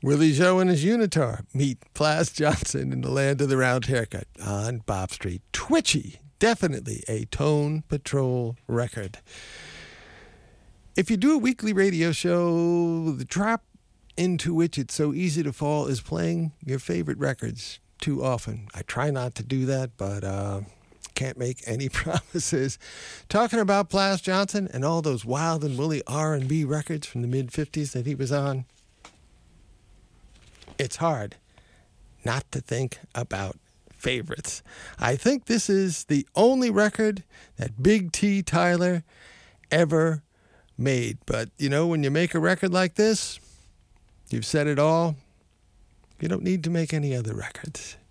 Willie Joe and his Unitar meet Plas Johnson in the Land of the Round Haircut on Bob Street. Twitchy, definitely a Tone Patrol record. If you do a weekly radio show, the trap into which it's so easy to fall is playing your favorite records too often. I try not to do that, but can't make any promises. Talking about Plas Johnson and all those wild and woolly R&B records from the mid-50s that he was on, it's hard not to think about favorites. I think this is the only record that Big T. Tyler ever made. But, you know, when you make a record like this, you've said it all. You don't need to make any other records.